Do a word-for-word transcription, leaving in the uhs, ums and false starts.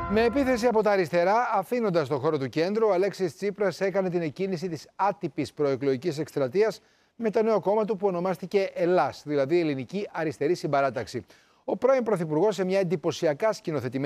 Με επίθεση από τα αριστερά, αφήνοντας το χώρο του κέντρου, ο Αλέξης Τσίπρας έκανε την εκκίνηση της άτυπης προεκλογικής εκστρατείας με το νέο κόμμα του που ονομάστηκε ΕΛΑΣ, δηλαδή Ελληνική Αριστερή Συμπαράταξη. Ο πρώην Πρωθυπουργός, σε μια εντυπωσιακά σκηνοθετημένη